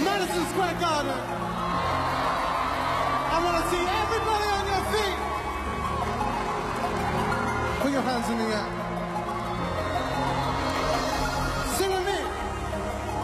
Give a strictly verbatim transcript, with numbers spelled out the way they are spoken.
Madison Square Garden. I want to see everybody on your feet. Put your hands in the air.